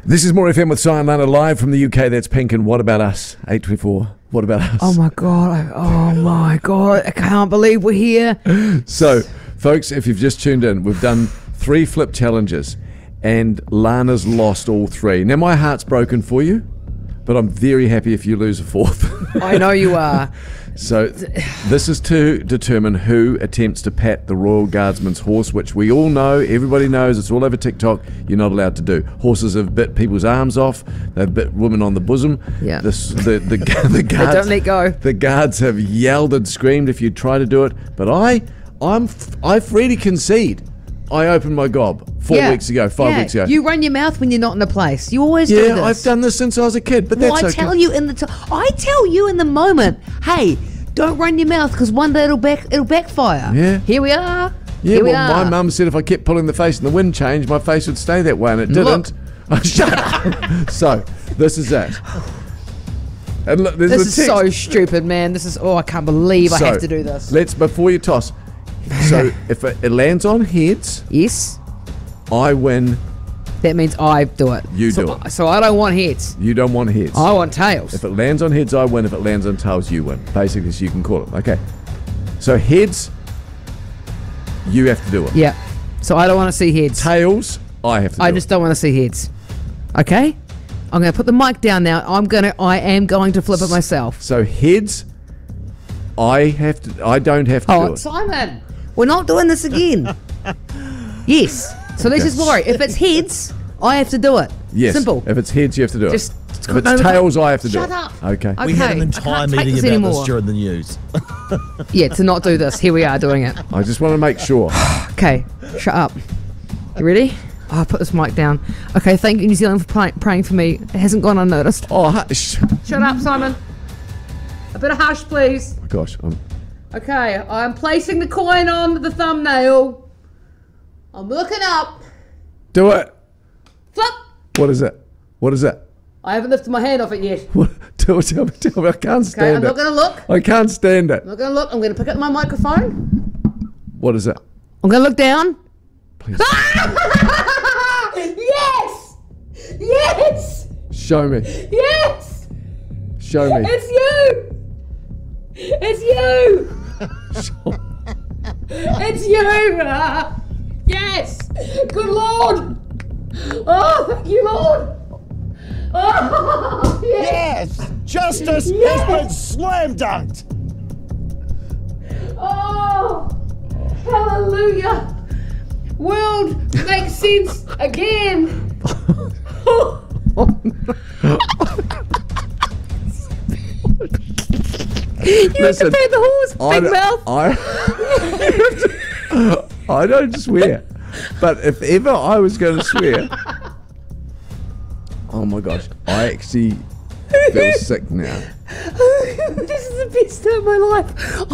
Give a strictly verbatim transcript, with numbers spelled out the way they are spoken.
This is More F M with Cy and Lana live from the U K. That's Pink and What About Us? eight two four. What About Us? Oh my God. I, oh my God. I can't believe we're here. So, folks, if you've just tuned in, we've done three flip challenges and Lana's lost all three. Now, my heart's broken for you, but I'm very happy if you lose a fourth. I know you are. So this is to determine who attempts to pat the Royal Guardsman's horse, which we all know, everybody knows, it's all over TikTok, you're not allowed to do. Horses have bit people's arms off, they've bit women on the bosom. Yeah. This, the, the, the guards, They don't let go. The guards have yelled and screamed if you try to do it, but I, I'm, I freely concede. I opened my gob four Yeah. weeks ago, five Yeah. weeks ago. You run your mouth when you're not in a place. You always do yeah, this. I've done this since I was a kid, but that's Well, I okay. tell you in the t- I tell you in the moment. Hey, don't run your mouth because one day it'll back it'll backfire. Yeah. Here we are. Yeah, Here we well, are. my mum said if I kept pulling the face and the wind changed, my face would stay that way, and it Look. didn't. Oh, shut up. So, this is it. And look, there's This a is text. so stupid, man. This is oh, I can't believe I So, have to do this. Let's, before you toss. So, if it, it lands on heads, Yes, I win. that means I do it. You so, do it. So I don't want heads. You don't want heads. I want tails. If it lands on heads, I win. If it lands on tails, you win. Basically, so you can call it. Okay. So, heads, you have to do it. Yeah. So I don't want to see heads. Tails, I have to do I it. just don't want to see heads. Okay? I'm going to put the mic down now. I'm going to I am going to flip it myself. So, heads, I have to. I don't have to do Oh, it. Simon, we're not doing this again. Yes. So let's just worry. If it's heads, I have to do it. Yes. Simple. If it's heads, you have to do it. Just- if it's no, tails, I have to do Shut it. up. Okay. Okay. We had an I entire can't take meeting this about anymore. this during the news. Yeah, to not do this. Here we are doing it. I just want to make sure. Okay, shut up. You ready? Oh, I'll put this mic down. Okay, thank you, New Zealand, for pray- praying for me. It hasn't gone unnoticed. Oh, hush. Shut up, Simon. A bit of hush, please. Oh, gosh. I'm, Okay, I'm placing the coin on the thumbnail. I'm looking up. do it. Flip. What is it? What is it? I haven't lifted my hand off it yet. What? Tell, tell me. Tell me. I can't Okay, stand I'm it. not going to look. I can't stand it. I'm not going to look. I'm going to pick up my microphone. What is it? I'm going to look down. Please. Yes! Yes! Show me. Yes! Show me. It's you! It's you! It's you! Ah, yes! Good Lord! Oh, thank you, Lord! Oh, yes! Yes! Justice Yes! has been slam dunked! Oh, hallelujah! World makes sense again! You Listen, have to pay the horse, I, big mouth! I, I don't swear. But if ever I was going to swear. Oh my gosh. I actually feel sick now. This is the best day of my life.